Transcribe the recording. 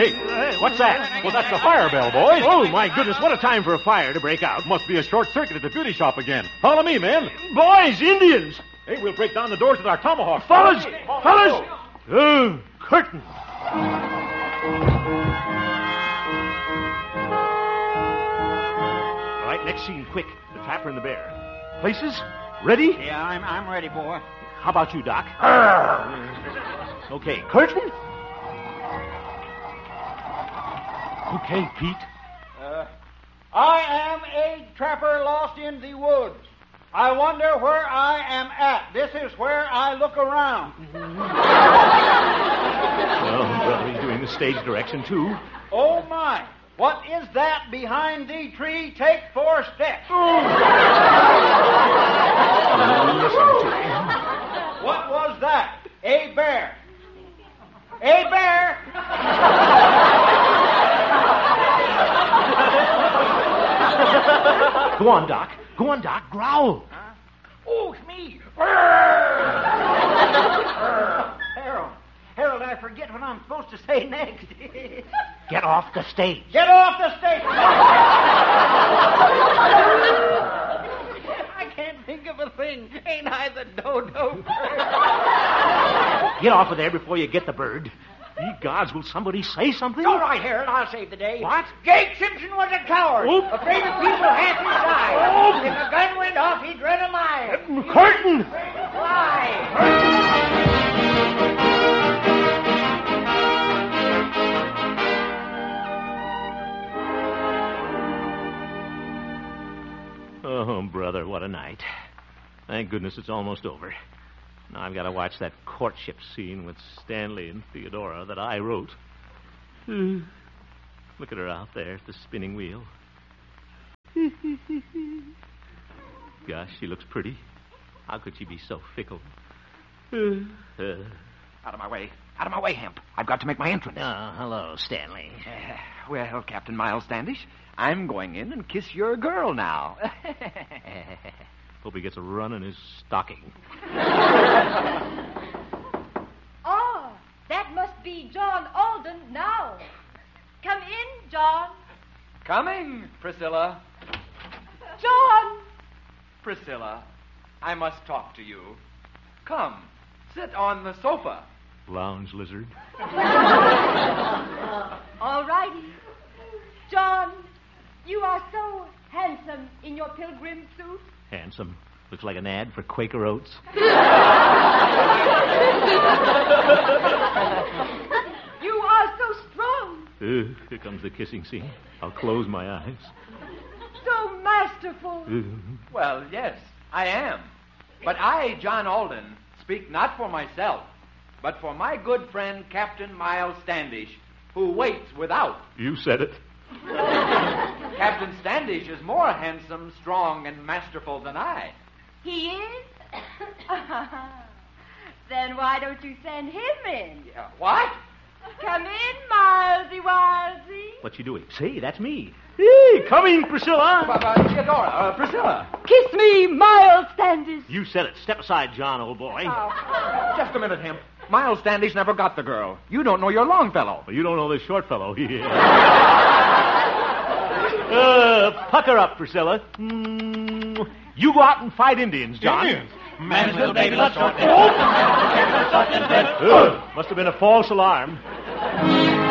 Hey, what's that? Well, that's the fire bell, boys. Oh, my goodness, what a time for a fire to break out. Must be a short circuit at the beauty shop again. Follow me, men. Boys, Indians. Hey, we'll break down the doors with our tomahawks. Fellas! Oh, curtain. All right, next scene, quick. The trapper and the bear. Places? Ready? Yeah, I'm ready, boy. How about you, Doc? Okay, curtain? Okay, Pete. I am a trapper lost in the woods. I wonder where I am at. This is where I look around. Well, brother, he's doing the stage direction, too. Oh, my. What is that behind the tree? Take 4 steps. What was that? A bear. A bear. Go on, Doc. Go on, Doc. Growl. Oh, it's me. Harold, I forget what I'm supposed to say next. Get off the stage. Get off the stage. I can't think of a thing. Ain't I the dodo? Get off of there before you get the bird. Ye gods, will somebody say something? All right, Harold, I'll save the day. What? Jake Simpson was a coward. Oop. Afraid of people half his size. Oop. If a gun went off, he'd run a mile. Curtain! Afraid to fly. Oh, brother, what a night. Thank goodness it's almost over. Now I've got to watch that courtship scene with Stanley and Theodora that I wrote. Look at her out there at the spinning wheel. Gosh, she looks pretty. How could she be so fickle? Out of my way. Out of my way, Hemp. I've got to make my entrance. Hello, Stanley. Well, Captain Miles Standish, I'm going in and kiss your girl now. Hope he gets a run in his stocking. Oh, that must be John Alden now. Come in, John. Coming, Priscilla. John! Priscilla, I must talk to you. Come, sit on the sofa. Lounge lizard. All righty. John, you are so handsome in your pilgrim suit. Handsome. Looks like an ad for Quaker Oats. You are so strong, Here comes the kissing scene. I'll close my eyes. so masterful. Well, yes, I am. But I, John Alden, speak not for myself, but for my good friend Captain Miles Standish, who waits without. You said it. Captain Standish is more handsome, strong, and masterful than I. He is? Then why don't you send him in? What? Come in, Milesy Wilesy. What you doing? Say, that's me. Hey, coming, Priscilla. Theodora, Priscilla. Kiss me, Miles Standish. You said it. Step aside, John, old boy. Just a minute, Hemp. Miles Standish never got the girl. You don't know your Longfellow. Well, you don't know this short fellow. Pucker up, Priscilla. You go out and fight Indians, John. Indians? Man's little baby, let's go. Must have been a false alarm.